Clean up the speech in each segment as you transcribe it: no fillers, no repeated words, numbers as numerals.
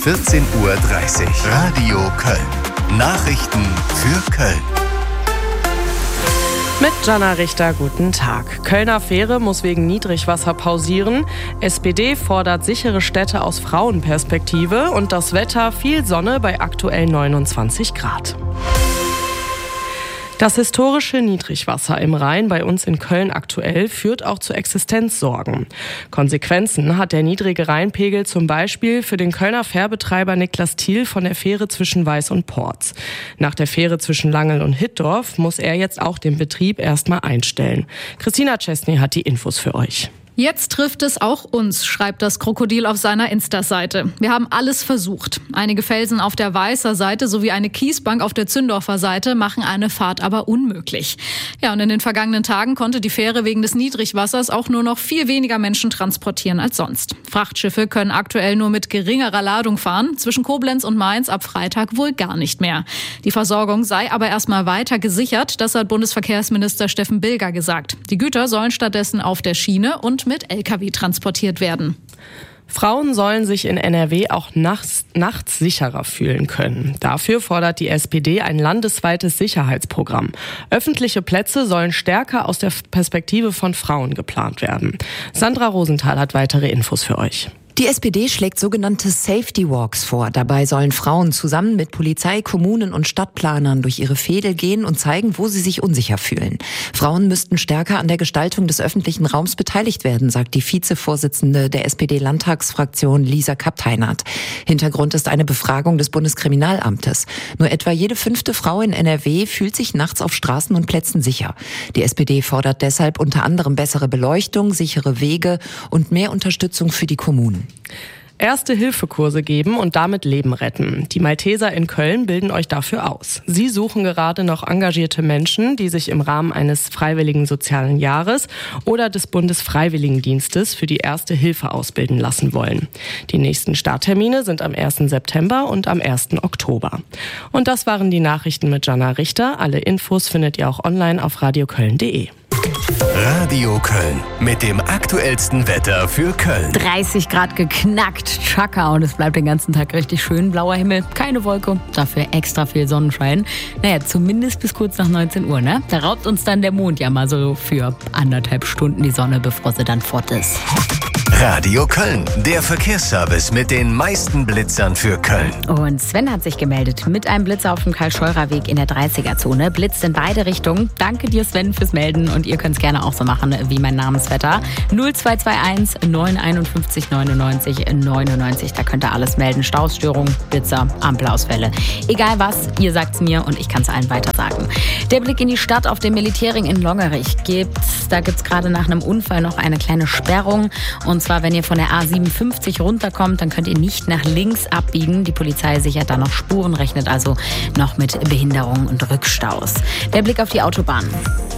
14:30 Uhr. Radio Köln. Nachrichten für Köln. Mit Jana Richter, guten Tag. Kölner Fähre muss wegen Niedrigwasser pausieren. SPD fordert sichere Städte aus Frauenperspektive und das Wetter viel Sonne bei aktuell 29 Grad. Das historische Niedrigwasser im Rhein bei uns in Köln aktuell führt auch zu Existenzsorgen. Konsequenzen hat der niedrige Rheinpegel zum Beispiel für den Kölner Fährbetreiber Niklas Thiel von der Fähre zwischen Weiß und Porz. Nach der Fähre zwischen Langeln und Hittorf muss er jetzt auch den Betrieb erstmal einstellen. Christina Czesny hat die Infos für euch. Jetzt trifft es auch uns, schreibt das Krokodil auf seiner Insta-Seite. Wir haben alles versucht. Einige Felsen auf der Weißer Seite sowie eine Kiesbank auf der Zündorfer Seite machen eine Fahrt aber unmöglich. Ja, und in den vergangenen Tagen konnte die Fähre wegen des Niedrigwassers auch nur noch viel weniger Menschen transportieren als sonst. Frachtschiffe können aktuell nur mit geringerer Ladung fahren, zwischen Koblenz und Mainz ab Freitag wohl gar nicht mehr. Die Versorgung sei aber erstmal weiter gesichert, das hat Bundesverkehrsminister Steffen Bilger gesagt. Die Güter sollen stattdessen auf der Schiene und mit Lkw transportiert werden. Frauen sollen sich in NRW auch nachts sicherer fühlen können. Dafür fordert die SPD ein landesweites Sicherheitsprogramm. Öffentliche Plätze sollen stärker aus der Perspektive von Frauen geplant werden. Sandra Rosenthal hat weitere Infos für euch. Die SPD schlägt sogenannte Safety Walks vor. Dabei sollen Frauen zusammen mit Polizei, Kommunen und Stadtplanern durch ihre Veedel gehen und zeigen, wo sie sich unsicher fühlen. Frauen müssten stärker an der Gestaltung des öffentlichen Raums beteiligt werden, sagt die Vizevorsitzende der SPD-Landtagsfraktion Lisa Kapteinert. Hintergrund ist eine Befragung des Bundeskriminalamtes. Nur etwa jede 5. Frau in NRW fühlt sich nachts auf Straßen und Plätzen sicher. Die SPD fordert deshalb unter anderem bessere Beleuchtung, sichere Wege und mehr Unterstützung für die Kommunen. Erste-Hilfe-Kurse geben und damit Leben retten. Die Malteser in Köln bilden euch dafür aus. Sie suchen gerade noch engagierte Menschen, die sich im Rahmen eines freiwilligen sozialen Jahres oder des Bundesfreiwilligendienstes für die Erste Hilfe ausbilden lassen wollen. Die nächsten Starttermine sind am 1. September und am 1. Oktober. Und das waren die Nachrichten mit Jana Richter. Alle Infos findet ihr auch online auf radioköln.de. Radio Köln mit dem aktuellsten Wetter für Köln. 30 Grad geknackt, Chaka, und es bleibt den ganzen Tag richtig schön. Blauer Himmel, keine Wolke, dafür extra viel Sonnenschein. Naja, zumindest bis kurz nach 19 Uhr, ne? Da raubt uns dann der Mond ja mal so für 1,5 Stunden die Sonne, bevor sie dann fort ist. Radio Köln, der Verkehrsservice mit den meisten Blitzern für Köln. Und Sven hat sich gemeldet mit einem Blitzer auf dem Karl-Scheurer-Weg in der 30er-Zone. Blitzt in beide Richtungen. Danke dir, Sven, fürs Melden. Und ihr könnt es gerne auch so machen wie mein Namensvetter. 0221 951 99 99. Da könnt ihr alles melden. Stausstörungen, Blitzer, Ampelausfälle. Egal was, ihr sagt's mir und ich kann es allen weiter sagen. Der Blick in die Stadt auf dem Militärring in Longerich. Da gibt's gerade nach einem Unfall noch eine kleine Sperrung. Und zwar, wenn ihr von der A57 runterkommt, dann könnt ihr nicht nach links abbiegen. Die Polizei sichert da noch Spuren, rechnet also noch mit Behinderungen und Rückstaus. Der Blick auf die Autobahn.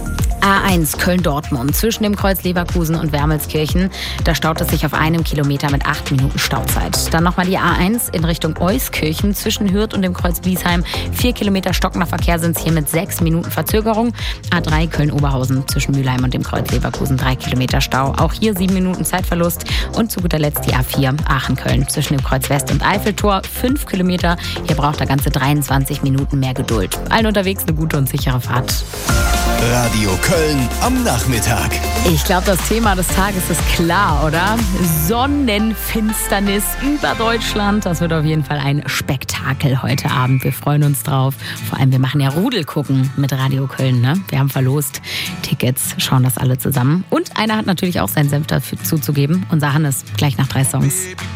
A1 Köln-Dortmund zwischen dem Kreuz Leverkusen und Wermelskirchen. Da staut es sich auf 1 Kilometer mit 8 Minuten Stauzeit. Dann nochmal die A1 in Richtung Euskirchen zwischen Hürth und dem Kreuz Bliesheim. 4 Kilometer stockender Verkehr sind es hier mit 6 Minuten Verzögerung. A3 Köln-Oberhausen zwischen Mülheim und dem Kreuz Leverkusen 3 Kilometer Stau. Auch hier 7 Minuten Zeitverlust. Und zu guter Letzt die A4 Aachen-Köln zwischen dem Kreuz West und Eiffeltor. 5 Kilometer. Hier braucht er ganze 23 Minuten mehr Geduld. Allen unterwegs eine gute und sichere Fahrt. Radio Köln am Nachmittag. Ich glaube, das Thema des Tages ist klar, oder? Sonnenfinsternis über Deutschland. Das wird auf jeden Fall ein Spektakel heute Abend. Wir freuen uns drauf. Vor allem, wir machen ja Rudel gucken mit Radio Köln, ne? Wir haben verlost Tickets, schauen das alle zusammen. Und einer hat natürlich auch seinen Senf dazu zu geben. Unser Hannes, gleich nach 3 Songs.